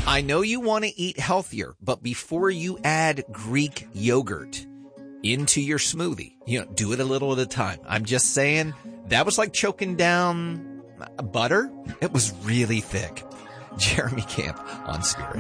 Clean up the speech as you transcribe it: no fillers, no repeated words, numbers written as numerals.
I know you want to eat healthier, but before you add Greek yogurt into your smoothie, do it a little at a time. I'm just saying that was like choking down butter. It was really thick. Jeremy Camp on Spirit.